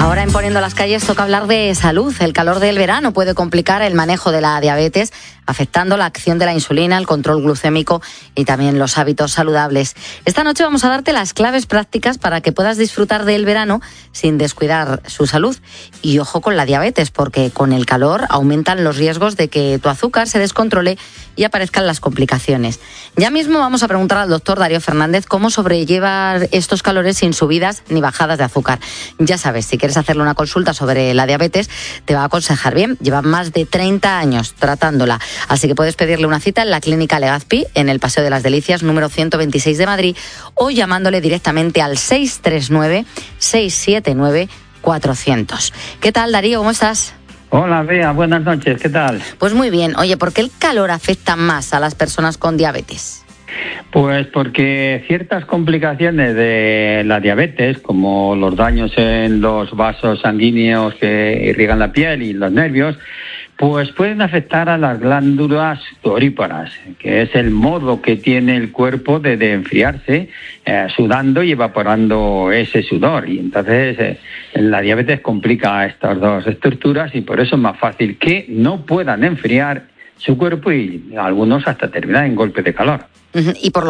Ahora en Poniendo las Calles toca hablar de salud. El calor del verano puede complicar el manejo de la diabetes, afectando la acción de la insulina, el control glucémico y también los hábitos saludables. Esta noche vamos a darte las claves prácticas para que puedas disfrutar del verano sin descuidar su salud. Y ojo con la diabetes, porque con el calor aumentan los riesgos de que tu azúcar se descontrole y aparezcan las complicaciones. Ya mismo vamos a preguntar al doctor Darío Fernández cómo sobrellevar estos calores sin subidas ni bajadas de azúcar. Ya sabes, si quieres hacerle una consulta sobre la diabetes, te va a aconsejar bien. Lleva más de 30 años tratándola. Así que puedes pedirle una cita en la Clínica Legazpi, en el Paseo de las Delicias, número 126 de Madrid, o llamándole directamente al 639-679-400. ¿Qué tal, Darío? ¿Cómo estás? Hola, Bea. Buenas noches. ¿Qué tal? Pues muy bien. Oye, ¿por qué el calor afecta más a las personas con diabetes? Pues porque ciertas complicaciones de la diabetes, como los daños en los vasos sanguíneos que irrigan la piel y los nervios, pues pueden afectar a las glándulas sudoríparas, que es el modo que tiene el cuerpo de enfriarse, sudando y evaporando ese sudor. Y entonces la diabetes complica estas dos estructuras y por eso es más fácil que no puedan enfriar su cuerpo y algunos hasta terminar en golpes de calor. Y por lo